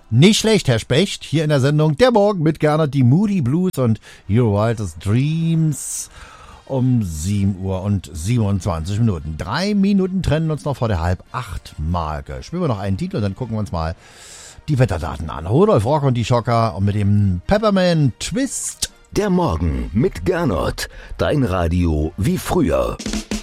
Nicht schlecht, Herr Specht. Hier in der Sendung Der Morgen mit Gernot, die Moody Blues und Your Wildest Dreams um 7 Uhr und 27 Minuten. 3 Minuten trennen uns noch vor der 7:30-Marke. Spielen wir noch einen Titel und dann gucken wir uns mal die Wetterdaten an. Rudolf Rock und die Schocker und mit dem Pepperman Twist. Der Morgen mit Gernot. Dein Radio wie früher.